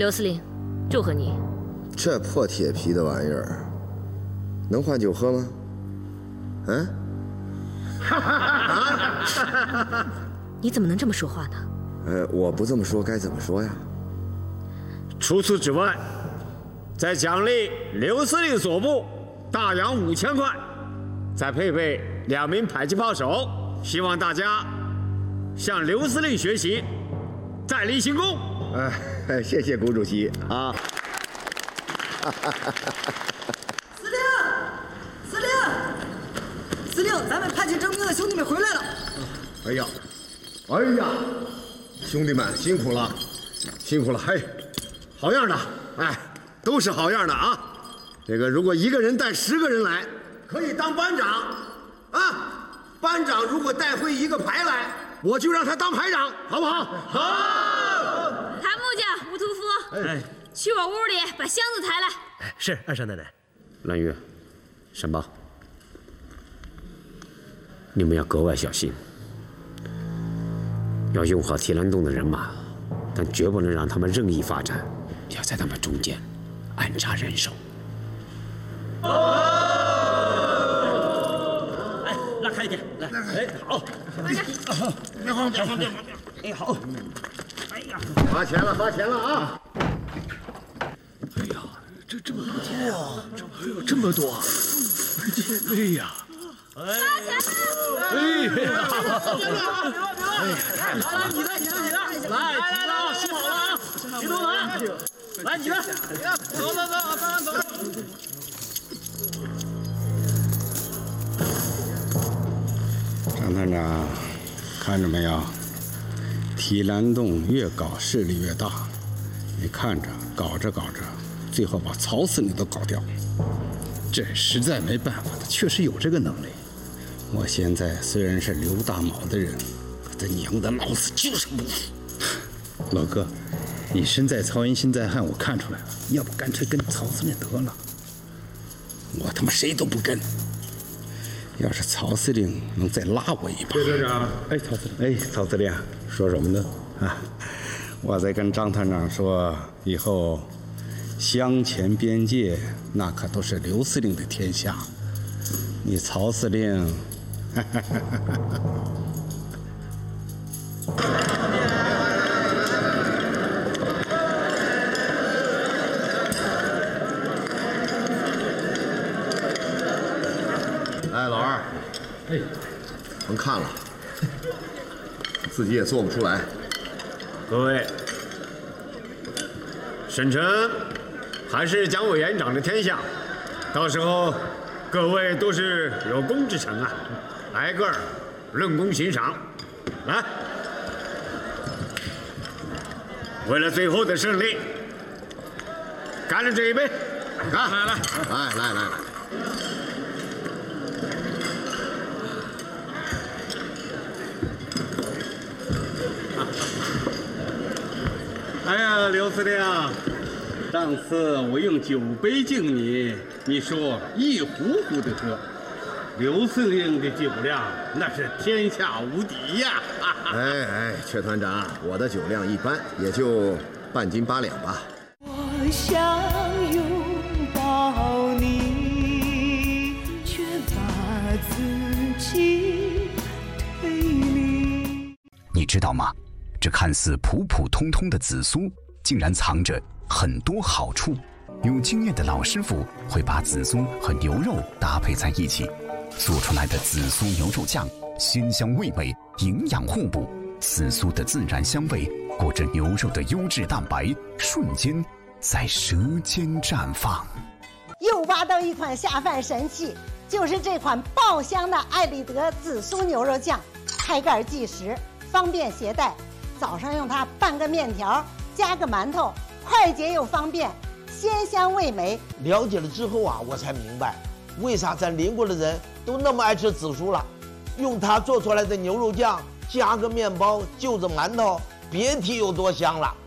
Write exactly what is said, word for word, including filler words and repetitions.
刘司令，祝贺你。 这破铁皮的玩意儿，能换酒喝吗？嗯？ 啊？你怎么能这么说话呢？ 呃，我不这么说该怎么说呀？ 除此之外，再奖励刘司令所部大洋五千块，再配备两名迫击炮手，希望大家向刘司令学习，再立新功。 哎，谢谢谷主席啊！ 司令，司令，司令，咱们派去征兵的兄弟们回来了。 哎呀，哎呀，兄弟们辛苦了，辛苦了！嘿，好样的！哎，都是好样的啊！这个如果一个人带十个人来，可以当班长啊！班长如果带回一个排来，我就让他当排长，好不好？好。 谭木匠、吴屠夫，哎，去我屋里把箱子抬来。 哎，是二少奶奶。 蓝玉、沈豹，你们要格外小心，要用好提篮洞的人马，但绝不能让他们任意发展，要在他们中间安插人手。 哎，拉开一点，来，哎，好，别慌，别慌，别慌，哎，好，哎呀， 发钱了，发钱了啊！ 哎呀，这这么多钱啊！这还有这么多，哎呀！ 发钱了！ 哎呀！ 哎呀，太好了！你的，你的，你的，来，来了，数好了啊，别动了啊！来，你的，你的，走走走，刚刚走。 张团长，看着没有？提篮洞越搞势力越大，你看着，搞着搞着，最后把曹司令都搞掉。 这实在没办法，他确实有这个能力。 我现在虽然是刘大卯的人，可他娘的老子就是不服。 老哥，你身在曹营心在汉，我看出来了。要不干脆跟曹司令得了。 我他妈谁都不跟。要是曹司令能再拉我一把， 刘团长， 哎，曹司令，哎，曹司令，说什么呢？啊，我在跟张团长说，以后湘黔边界那可都是刘司令的天下。你曹司令，哈哈哈哈哎，老二，哎，甭看了，自己也做不出来。 各位，沈城还是蒋委员长的天下，到时候各位都是有功之臣啊，挨个儿论功行赏。来，为了最后的胜利，干了这一杯！ 来来来，来来来来。 哎呀，刘司令，上次我用酒杯敬你，你说一壶壶的喝。刘司令的酒量那是天下无敌呀！ 哎哎，阙团长，我的酒量一般，也就半斤八两吧。 我想拥抱你，却把自己推离。 你知道吗？这看似普普通通的紫苏，竟然藏着很多好处。有经验的老师傅会把紫苏和牛肉搭配在一起，做出来的紫苏牛肉酱鲜香味美，营养互补。紫苏的自然香味裹着牛肉的优质蛋白，瞬间在舌尖绽放。 又挖到一款下饭神器，就是这款爆香的艾利德紫苏牛肉酱，开盖即食，方便携带。早上用它拌个面条，加个馒头，快捷又方便，鲜香味美。 了解了之后啊，我才明白，为啥咱邻国的人都那么爱吃紫苏了。用它做出来的牛肉酱，加个面包，就着馒头，别提有多香了。